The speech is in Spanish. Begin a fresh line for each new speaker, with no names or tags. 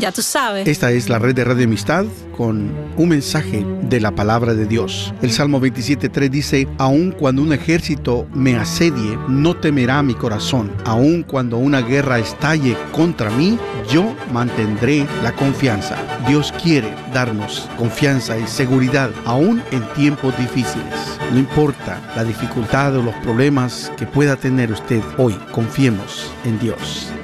Ya tú sabes.
Esta es la red de Radio Amistad con un mensaje de la palabra de Dios. El Salmo 27:3 dice: aun cuando un ejército me asedie, no temerá mi corazón. Aun cuando una guerra estalle contra mí, yo mantendré la confianza. Dios quiere darnos confianza y seguridad aún en tiempos difíciles. No importa la dificultad o los problemas que pueda tener usted hoy, confiemos en Dios.